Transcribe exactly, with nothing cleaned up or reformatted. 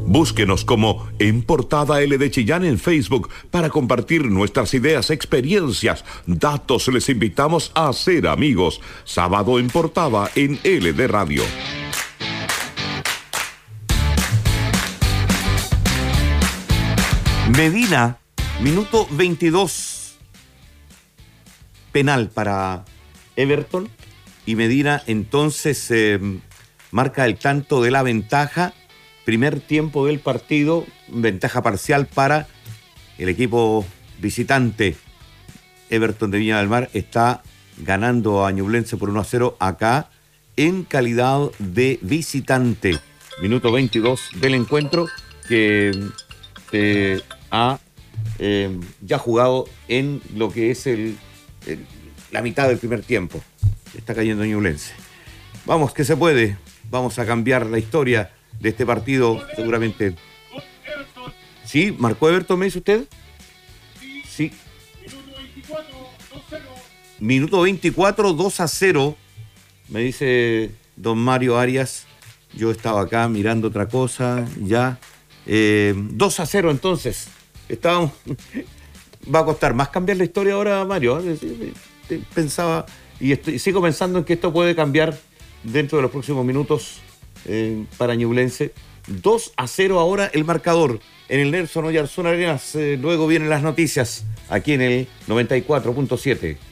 Búsquenos como En Portada L de Chillán en Facebook para compartir nuestras ideas, experiencias, datos. Les invitamos a ser amigos. Sábado en Portada en L D Radio. Medina, minuto veintidós. Penal para Everton. Y Medina entonces eh, marca el tanto de la ventaja. Primer tiempo del partido, ventaja parcial para el equipo visitante. Everton de Viña del Mar está ganando a Ñublense por uno a cero acá en calidad de visitante. Minuto veintidós del encuentro que eh, ha eh, ya jugado en lo que es el, el, la mitad del primer tiempo. Está cayendo Ñublense. Vamos, que se puede. Vamos a cambiar la historia de este partido, seguramente. ¿Sí? ¿Marcó Everton, me dice usted? Sí. Minuto veinticuatro, dos a cero. Me dice don Mario Arias. Yo estaba acá mirando otra cosa, ya. Eh, dos a cero entonces. Estábamos... Va a costar más cambiar la historia ahora, Mario. Pensaba, y estoy, sigo pensando en que esto puede cambiar dentro de los próximos minutos. Eh, para Ñublense, dos a cero ahora el marcador en el Nelson Oyarzún Arenas. Eh, luego vienen las noticias aquí en el noventa y cuatro punto siete.